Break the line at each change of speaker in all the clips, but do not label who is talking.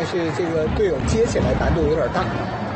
但是这个队友接起来难度有点大。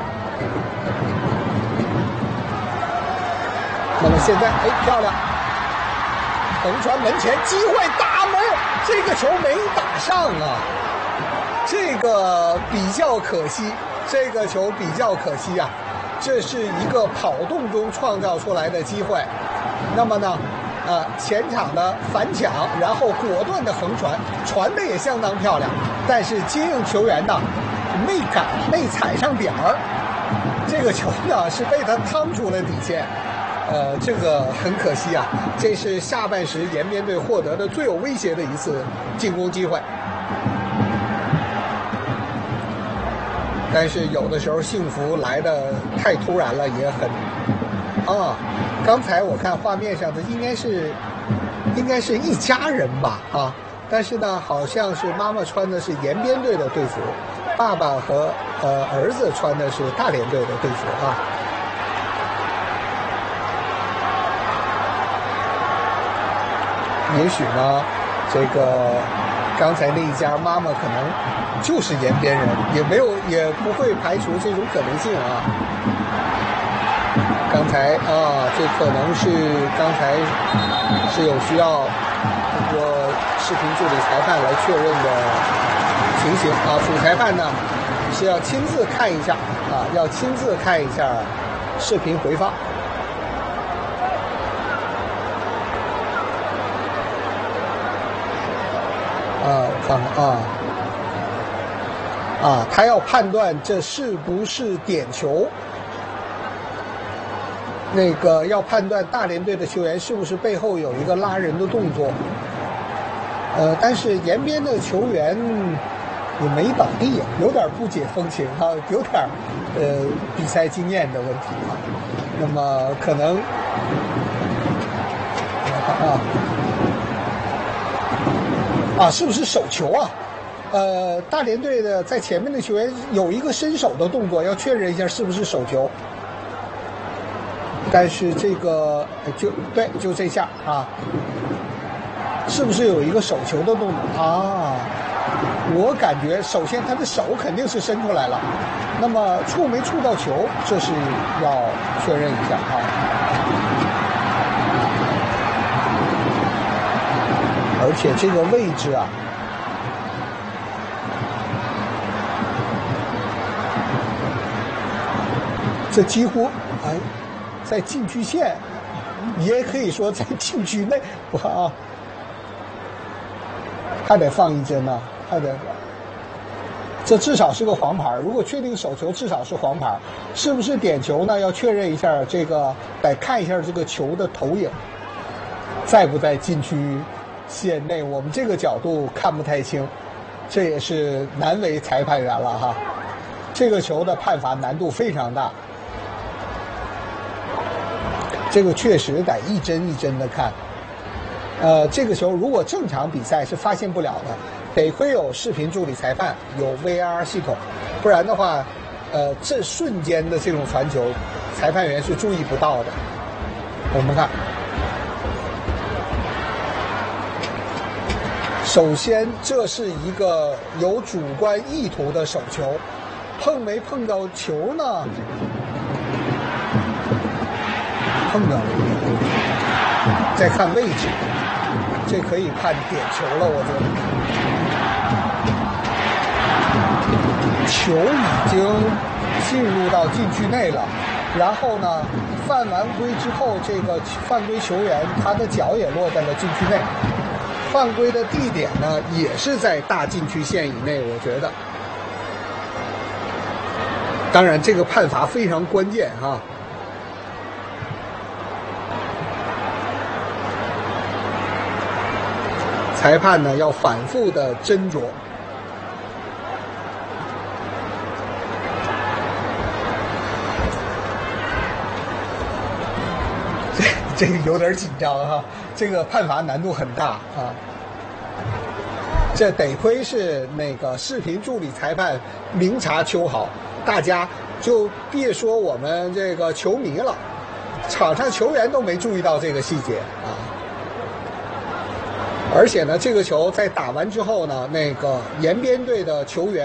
那么现在，漂亮，横传门前，机会大门，这个球没打上啊，这个比较可惜，这个球比较可惜啊，这是一个跑动中创造出来的机会。那么呢，前场的反抢，然后果断的横传，传的也相当漂亮，但是接应球员呢没踩上点儿，这个球呢是被他趟出了底线。这个很可惜啊，这是下半时延边队获得的最有威胁的一次进攻机会。但是有的时候幸福来的太突然了，也很刚才我看画面上的应该是一家人吧但是呢好像是妈妈穿的是延边队的队服，爸爸和儿子穿的是大连队的队服也许呢，这个刚才那一家妈妈可能就是延边人，也不会排除这种可能性啊。刚才这可能是刚才是有需要通过视频助理裁判来确认的情形主裁判呢是要亲自看一下要亲自看一下视频回放。看看他要判断这是不是点球，那个要判断大连队的球员是不是背后有一个拉人的动作。但是延边的球员也没倒地，有点不解风情有点比赛经验的问题那么可能是不是手球大连队的在前面的球员有一个伸手的动作，要确认一下是不是手球。但是这个就这下是不是有一个手球的动作我感觉首先他的手肯定是伸出来了，那么触没触到球，这是要确认一下而且这个位置这几乎在禁区线，也可以说在禁区内还得放一针呢，这至少是个黄牌。如果确定手球，至少是黄牌。是不是点球呢？要确认一下这个，得看一下这个球的投影在不在禁区线内，我们这个角度看不太清，这也是难为裁判员了这个球的判罚难度非常大，这个确实得一针一针的看。这个球如果正常比赛是发现不了的，得亏有视频助理裁判，有 VAR 系统，不然的话，这瞬间的这种传球，裁判员是注意不到的。我们看。首先，这是一个有主观意图的手球，碰没碰到球呢？碰到了，再看位置，这可以判点球了，我觉得。球已经进入到禁区内了，然后呢，犯完规之后，这个犯规球员他的脚也落在了禁区内。犯规的地点呢，也是在大禁区线以内，我觉得。当然，这个判罚非常关键裁判呢要反复的斟酌。这个有点紧张这个判罚难度很大这得亏是那个视频助理裁判明察秋毫，大家就别说我们这个球迷了，场上球员都没注意到这个细节而且呢，这个球在打完之后呢，那个延边队的球员